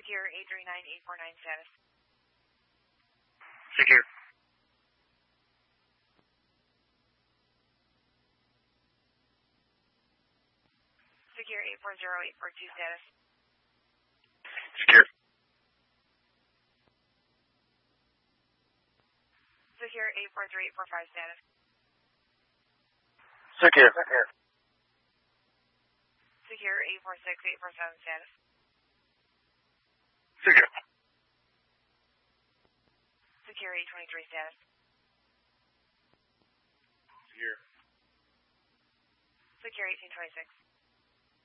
Secure 839849 status. Secure. Secure 840842 status. Secure. Secure 843845 status. Secure. Secure 846847 status. Secure. Secure 823 status. Secure. Secure 1826.